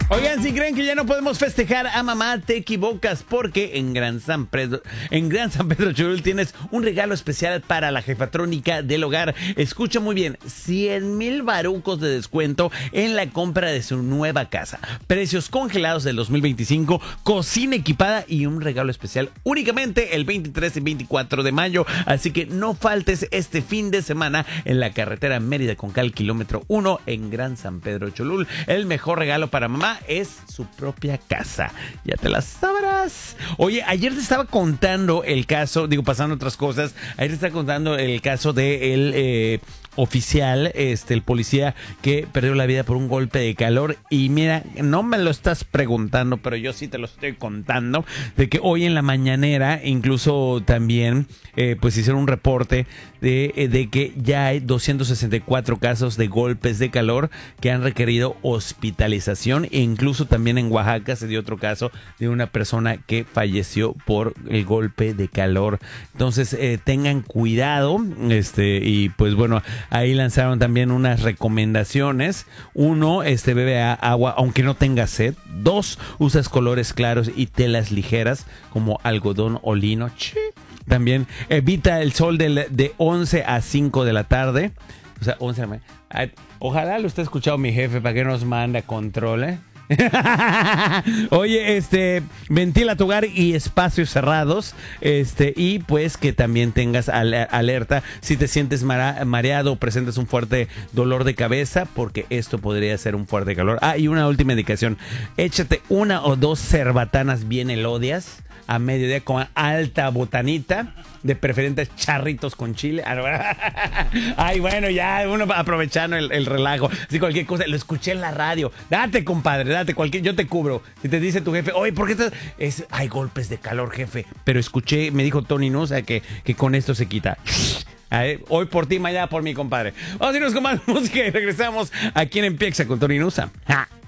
Oigan, si creen que ya no podemos festejar a mamá, te equivocas, porque en Gran San Pedro Cholul tienes un regalo especial para la jefatrónica del hogar. Escucha muy bien, 100,000 barucos de descuento en la compra de su nueva casa. Precios congelados del 2025, cocina equipada y un regalo especial únicamente el 23 y 24 de mayo. Así que no faltes este fin de semana en la carretera Mérida-Concal, kilómetro 1 en Gran San Pedro Cholul. El mejor regalo para mamá es su propia casa. Ya te las sabrás. Oye, ayer te estaba contando el caso, pasando otras cosas. Ayer te estaba contando el caso de el oficial, el policía que perdió la vida por un golpe de calor. Y mira, no me lo estás preguntando, pero yo sí te lo estoy contando, de que hoy en la mañanera, incluso también, pues hicieron un reporte de que ya hay 264 casos de golpes de calor que han requerido hospitalización. E incluso también en Oaxaca se dio otro caso de una persona que falleció por el golpe de calor. Entonces, tengan cuidado, y pues bueno, ahí lanzaron también unas recomendaciones. 1, bebe agua aunque no tengas sed. 2, usas colores claros y telas ligeras como algodón o lino. También evita el sol de 11 a 5 de la tarde. O sea, 11 de la mañana. Ojalá lo esté escuchando mi jefe para que nos manda control, Oye, ventila tu hogar y espacios cerrados, y pues que también tengas alerta si te sientes mareado o presentas un fuerte dolor de cabeza, porque esto podría ser un fuerte calor. Y una última indicación: échate 1 o 2 cerbatanas bien elodias a mediodía con alta botanita, de preferentes charritos con chile. Ay, bueno, ya uno aprovechando el relajo. Así cualquier cosa, lo escuché en la radio. Date, compadre, date, yo te cubro. Si te dice tu jefe, oye, ¿por qué estás? Hay golpes de calor, jefe. Pero escuché, me dijo Tony Nusa que con esto se quita. Hoy por ti, mañana por mí, compadre. Vamos a irnos con más música y regresamos aquí en Empieza con Tony Nusa. ¡Ja!